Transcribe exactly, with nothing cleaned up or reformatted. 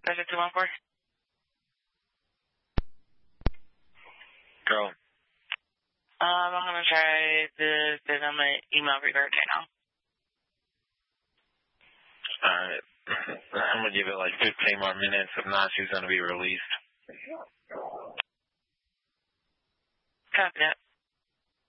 That's a two one four. Go. Um, I'm going to try to send them an email revert right now. Alright. I'm going to give it like fifteen more minutes. If not, she's going to be released. Copy that.